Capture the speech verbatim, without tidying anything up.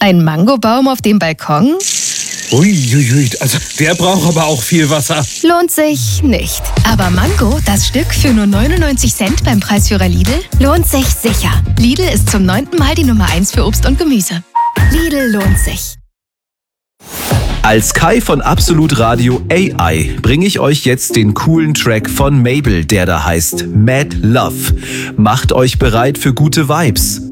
Ein Mangobaum auf dem Balkon? Uiuiui, also der braucht aber auch viel Wasser. Lohnt sich nicht. Aber Mango, das Stück für nur neunundneunzig Cent beim Preisführer Lidl, lohnt sich sicher. Lidl ist zum neunten Mal die Nummer eins für Obst und Gemüse. Lidl lohnt sich. Als Kai von Absolut Radio A I bringe ich euch jetzt den coolen Track von Mabel, der da heißt Mad Love. Macht euch bereit für gute Vibes.